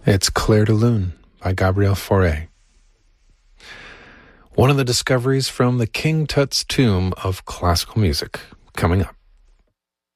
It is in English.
It's Clair de Lune by Gabriel Fauré. One of the discoveries from the King Tut's tomb of classical music, coming up.